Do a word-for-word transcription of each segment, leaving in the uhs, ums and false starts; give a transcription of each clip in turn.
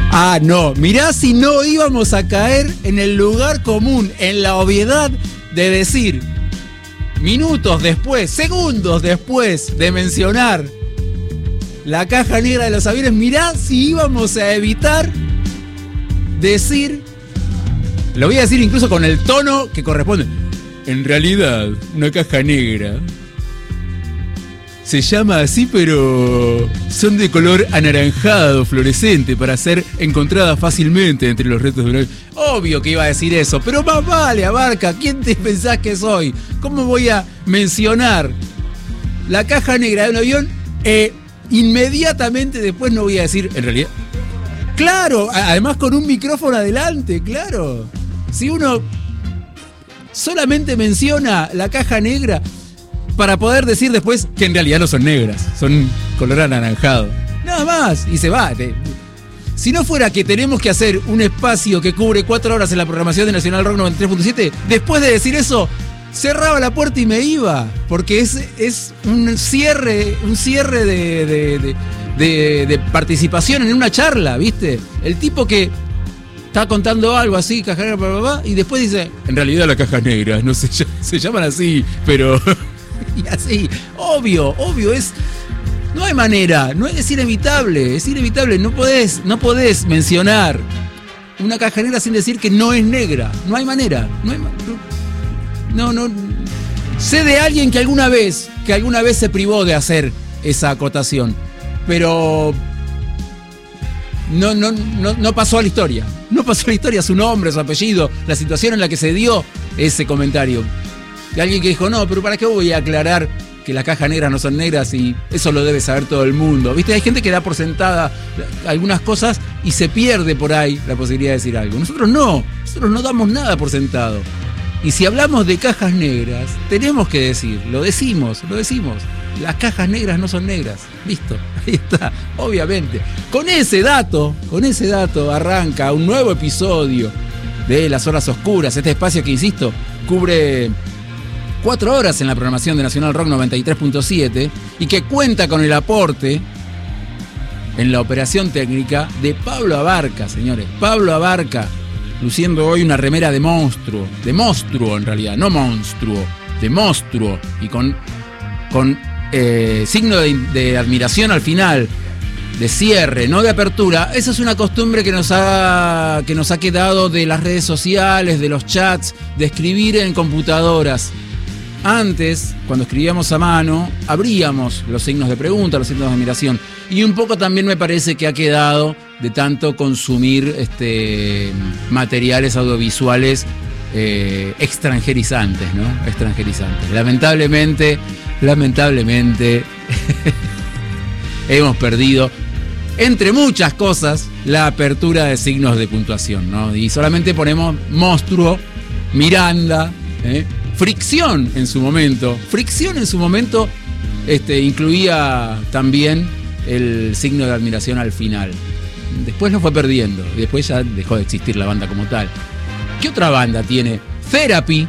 Ah, no, mirá si no íbamos a caer en el lugar común, en la obviedad de decir, minutos después, segundos después de mencionar la caja negra de los aviones, mirá si íbamos a evitar decir, lo voy a decir incluso con el tono que corresponde, en realidad, una caja negra se llama así, pero son de color anaranjado, fluorescente, para ser encontrada fácilmente entre los restos de un avión. Obvio que iba a decir eso, pero más vale, Abarca, ¿quién te pensás que soy? ¿Cómo voy a mencionar la caja negra de un avión? Eh, inmediatamente después no voy a decir, en realidad... Claro, además con un micrófono adelante, claro. Si uno solamente menciona la caja negra... para poder decir después que en realidad no son negras, son color anaranjado. Nada más, y se va. Si no fuera que tenemos que hacer un espacio que cubre cuatro horas en la programación de Nacional Rock noventa y tres punto siete, después de decir eso, cerraba la puerta y me iba. Porque es, es un cierre, un cierre de, de, de, de, de participación en una charla, ¿viste? El tipo que está contando algo así, caja negra, bla, bla, bla, y después dice, en realidad las cajas negras, no se, se llaman así, pero... Y así, obvio, obvio, es. No hay manera, no es inevitable, es inevitable. No podés, no podés mencionar una caja negra sin decir que no es negra. No hay manera. No hay no, no. Sé de alguien que alguna vez, que alguna vez se privó de hacer esa acotación. Pero no, no, no, no pasó a la historia. No pasó a la historia, su nombre, su apellido, la situación en la que se dio ese comentario. De alguien que dijo, no, pero ¿para qué voy a aclarar que las cajas negras no son negras y eso lo debe saber todo el mundo? ¿Viste? Hay gente que da por sentada algunas cosas y se pierde por ahí la posibilidad de decir algo. Nosotros no, nosotros no damos nada por sentado. Y si hablamos de cajas negras, tenemos que decir, lo decimos, lo decimos. Las cajas negras no son negras. Listo, ahí está, obviamente. Con ese dato, con ese dato arranca un nuevo episodio de Las Horas Oscuras, este espacio que, insisto, cubre... cuatro horas en la programación de Nacional Rock noventa y tres punto siete y que cuenta con el aporte en la operación técnica de Pablo Abarca, señores. Pablo Abarca, luciendo hoy una remera de monstruo, de monstruo en realidad, no monstruo, de monstruo, y con, con eh, signo de, de admiración al final, de cierre, no de apertura. Esa es una costumbre que nos ha, que nos ha quedado de las redes sociales, de los chats, de escribir en computadoras. Antes, cuando escribíamos a mano, abríamos los signos de pregunta, los signos de admiración. Y un poco también me parece que ha quedado de tanto consumir este, materiales audiovisuales eh, extranjerizantes, ¿no? Extranjerizantes. Lamentablemente, lamentablemente, hemos perdido, entre muchas cosas, la apertura de signos de puntuación, ¿no? Y solamente ponemos monstruo, Miranda, ¿eh? Fricción en su momento. Fricción en su momento este, incluía también el signo de admiración al final. Después lo fue perdiendo. Y después ya dejó de existir la banda como tal. ¿Qué otra banda tiene? Therapy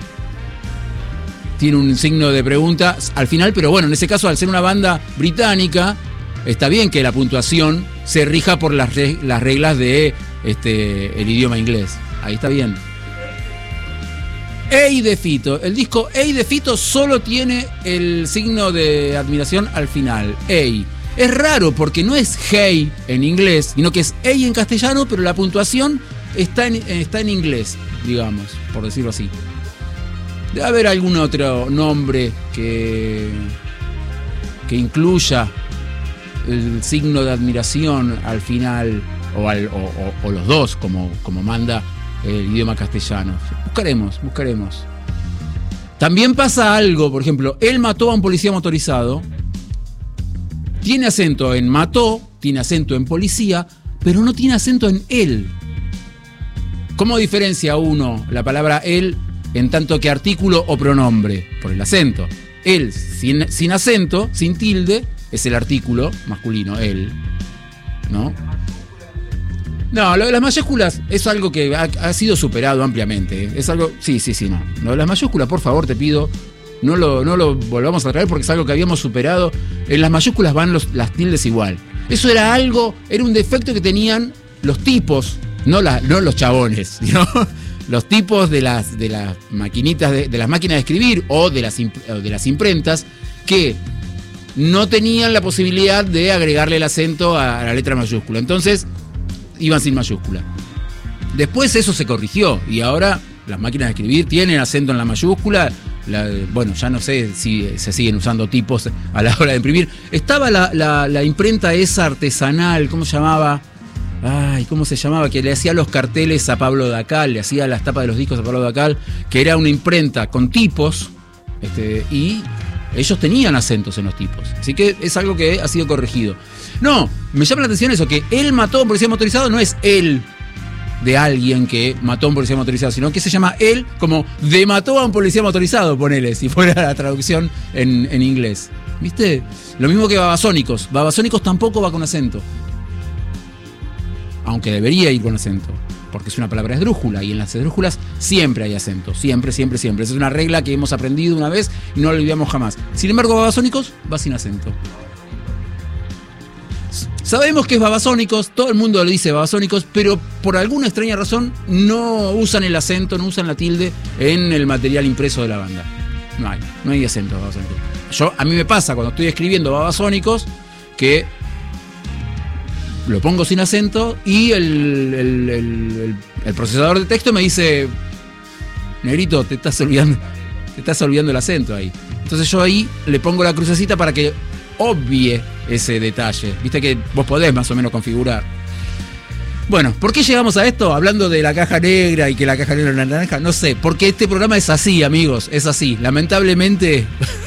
tiene un signo de pregunta al final, pero bueno, en ese caso, al ser una banda británica, está bien que la puntuación se rija por las, reg- las reglas de este, el idioma inglés. Ahí está bien. Hey de Fito, el disco Hey de Fito solo tiene el signo de admiración al final. Hey. Es raro porque no es hey en inglés, sino que es hey en castellano, pero la puntuación está en, está en inglés, digamos, por decirlo así. Debe haber algún otro nombre que, que incluya el signo de admiración al final, o, al, o, o, o los dos, como, como manda el idioma castellano. Buscaremos, buscaremos. También pasa algo, por ejemplo, él mató a un policía motorizado. Tiene acento en mató, tiene acento en policía, pero no tiene acento en él. ¿Cómo diferencia uno la palabra él en tanto que artículo o pronombre? Por el acento. Él, sin, sin acento, sin tilde, es el artículo masculino, él, ¿no? No, lo de las mayúsculas es algo que ha, ha sido superado ampliamente. Es algo, sí, sí, sí, no. Lo de las mayúsculas, por favor, te pido, no lo, no lo volvamos a traer porque es algo que habíamos superado. En las mayúsculas van los, las tildes igual. Eso era algo, era un defecto que tenían los tipos, no, la, no los chabones, ¿no? Los tipos de las, de las maquinitas, de, de las máquinas de escribir o de las, de las imprentas que no tenían la posibilidad de agregarle el acento a la letra mayúscula. Entonces, iban sin mayúscula. Después eso se corrigió y ahora las máquinas de escribir tienen acento en la mayúscula. La, bueno, ya no sé si se siguen usando tipos a la hora de imprimir. Estaba la, la, la imprenta esa artesanal, ¿cómo se llamaba? Ay, ¿cómo se llamaba? Que le hacía los carteles a Pablo Dacal, le hacía las tapas de los discos a Pablo Dacal, que era una imprenta con tipos, este, y ellos tenían acentos en los tipos. Así que es algo que ha sido corregido. No, me llama la atención eso, que él mató a un policía motorizado, no es él de alguien que mató a un policía motorizado, sino que se llama él como de mató a un policía motorizado, ponele, si fuera la traducción en, en inglés. ¿Viste? Lo mismo que Babasónicos. Babasónicos tampoco va con acento. Aunque debería ir con acento, porque es una palabra esdrújula, y en las esdrújulas siempre hay acento, siempre, siempre, siempre. Esa es una regla que hemos aprendido una vez y no la olvidamos jamás. Sin embargo, Babasónicos va sin acento. Sabemos que es Babasónicos, todo el mundo le dice Babasónicos, pero por alguna extraña razón no usan el acento, no usan la tilde en el material impreso de la banda. No hay, no hay acento Babasónicos. Yo, a mí me pasa cuando estoy escribiendo Babasónicos que lo pongo sin acento y el, el, el, el, el procesador de texto me dice: negrito, te estás olvidando, te estás olvidando el acento ahí. Entonces yo ahí le pongo la crucecita para que obvie ese detalle. Viste que vos podés más o menos configurar. Bueno, ¿por qué llegamos a esto? Hablando de la caja negra y que la caja negra es una naranja. No sé, porque este programa es así, amigos, es así. Lamentablemente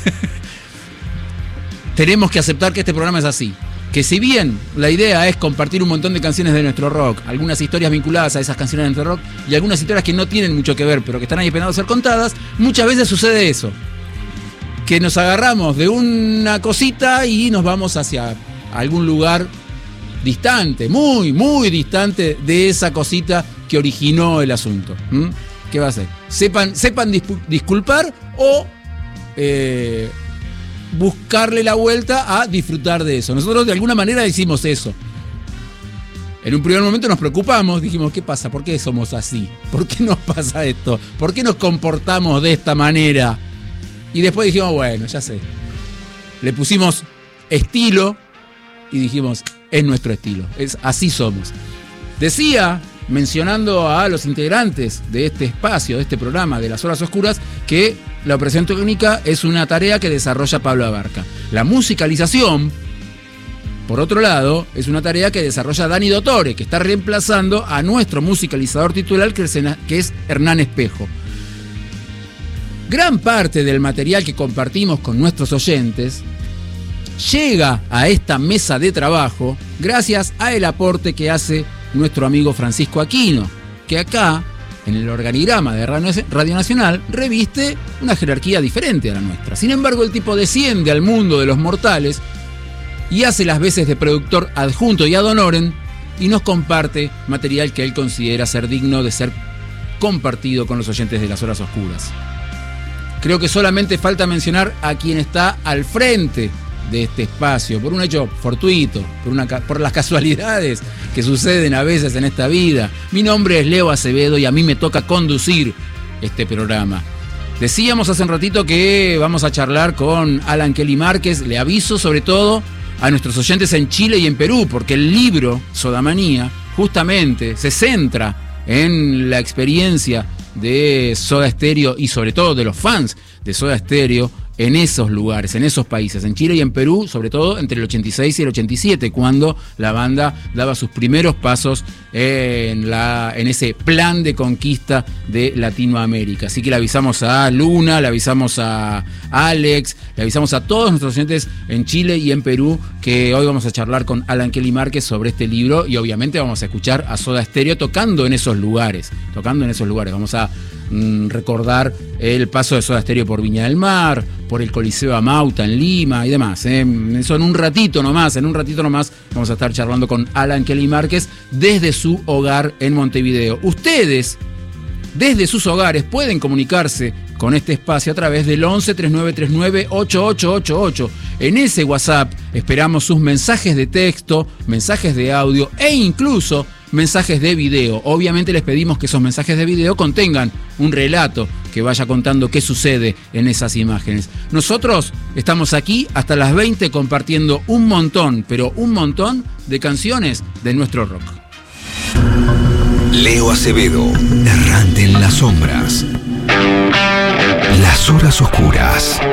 tenemos que aceptar que este programa es así. Que si bien la idea es compartir un montón de canciones de nuestro rock, algunas historias vinculadas a esas canciones de nuestro rock y algunas historias que no tienen mucho que ver, pero que están ahí esperando a ser contadas, muchas veces sucede eso. Que nos agarramos de una cosita y nos vamos hacia algún lugar distante, muy, muy distante de esa cosita que originó el asunto. ¿Mm? ¿Qué va a hacer? Sepan, sepan dispu- disculpar o eh, buscarle la vuelta a disfrutar de eso. Nosotros de alguna manera hicimos eso. En un primer momento nos preocupamos, dijimos, ¿qué pasa? ¿Por qué somos así? ¿Por qué nos pasa esto? ¿Por qué nos comportamos de esta manera? Y después dijimos, bueno, ya sé. Le pusimos estilo y dijimos, es nuestro estilo, es, así somos. Decía, mencionando a los integrantes de este espacio, de este programa, de las horas oscuras, que la operación técnica es una tarea que desarrolla Pablo Abarca. La musicalización, por otro lado, es una tarea que desarrolla Dani Dottore, que está reemplazando a nuestro musicalizador titular, que es Hernán Espejo. Gran parte del material que compartimos con nuestros oyentes llega a esta mesa de trabajo gracias al aporte que hace nuestro amigo Francisco Aquino, que acá, en el organigrama de Radio Nacional, reviste una jerarquía diferente a la nuestra. Sin embargo, el tipo desciende al mundo de los mortales y hace las veces de productor adjunto y ad honorem y nos comparte material que él considera ser digno de ser compartido con los oyentes de las horas oscuras. Creo que solamente falta mencionar a quien está al frente de este espacio, por un hecho fortuito, por, una, por las casualidades que suceden a veces en esta vida. Mi nombre es Leo Acevedo y a mí me toca conducir este programa. Decíamos hace un ratito que vamos a charlar con Alan Kelly Márquez. Le aviso sobre todo a nuestros oyentes en Chile y en Perú, porque el libro Sodamanía justamente se centra en la experiencia de Soda Stereo y sobre todo de los fans de Soda Stereo en esos lugares, en esos países, en Chile y en Perú, sobre todo entre el ochenta y seis y el ochenta y siete, cuando la banda daba sus primeros pasos en, la, en ese plan de conquista de Latinoamérica. Así que le avisamos a Luna, le avisamos a Alex, le avisamos a todos nuestros oyentes en Chile y en Perú que hoy vamos a charlar con Alan Kelly Márquez sobre este libro y obviamente vamos a escuchar a Soda Stereo tocando en esos lugares, tocando en esos lugares. Vamos a mm, recordar el paso de Soda Stereo por Viña del Mar, por el Coliseo Amauta en Lima y demás. ¿eh? Eso en un ratito nomás, en un ratito nomás vamos a estar charlando con Alan Kelly Márquez desde su hogar en Montevideo. Ustedes, desde sus hogares, pueden comunicarse con este espacio a través del once, treinta y nueve treinta y nueve, ochenta y ocho ochenta y ocho. En ese WhatsApp esperamos sus mensajes de texto, mensajes de audio e incluso mensajes de video. Obviamente les pedimos que esos mensajes de video contengan un relato que vaya contando qué sucede en esas imágenes. Nosotros estamos aquí hasta las veinte compartiendo un montón, pero un montón de canciones de nuestro rock. Leo Acevedo, errante en las sombras. Las horas oscuras.